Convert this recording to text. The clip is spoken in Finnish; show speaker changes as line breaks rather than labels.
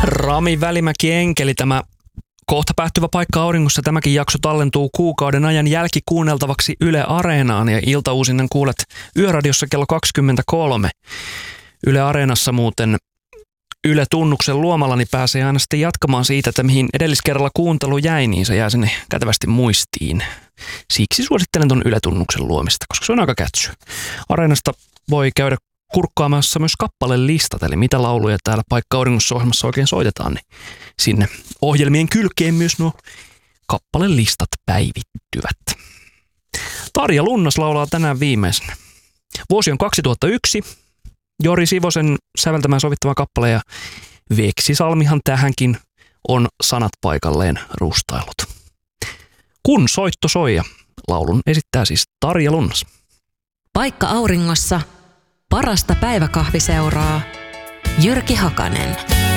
Rami Välimäki Enkeli, tämä kohta päättyvä Paikka auringossa. Tämäkin jakso tallentuu kuukauden ajan jälkikuunneltavaksi Yle Areenaan ja iltauusinnan kuulet Yöradiossa kello 23. Yle Areenassa muuten Yle Tunnuksen luomallani pääsee aina sitten jatkamaan siitä, että mihin edelliskerralla kuuntelu jäi, niin se jää sinne kätevästi muistiin. Siksi suosittelen ton Yle Tunnuksen luomista, koska se on aika kätsyä. Areenasta voi käydä kurkkaamassa myös kappalelistat, eli mitä lauluja täällä Paikka auringossa ohjelmassa oikein soitetaan, niin sinne ohjelmien kylkeen myös nuo kappalelistat päivittyvät. Tarja Lunnas laulaa tänään viimeisenä. Vuosi on 2001, Jori Sivosen säveltämään sovittava kappale ja Veksi Salmihan tähänkin on sanat paikalleen rustailut. Kun soitto soi ja laulun esittää siis Tarja Lunnas.
Paikka auringossa. Parasta päiväkahviseuraa. Jyrki Hakanen.